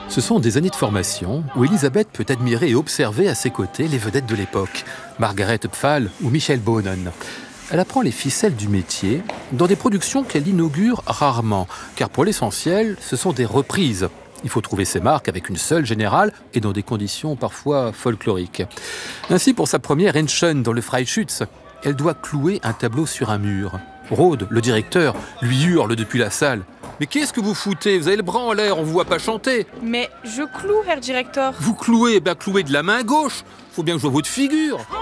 Ce sont des années de formation où Elisabeth peut admirer et observer à ses côtés les vedettes de l'époque, Margaret Pfahl ou Michel Bohnen. Elle apprend les ficelles du métier dans des productions qu'elle inaugure rarement, car pour l'essentiel, ce sont des reprises. Il faut trouver ses marques avec une seule générale et dans des conditions parfois folkloriques. Ainsi, pour sa première Enschen dans le Freischütz, elle doit clouer un tableau sur un mur. Rode, le directeur, lui hurle depuis la salle. « Mais qu'est-ce que vous foutez? Vous avez le bras en l'air, on vous voit pas chanter !»« Mais je cloue, Herr Director !» Vous clouez, clouez de la main gauche. Faut bien que je vois votre figure.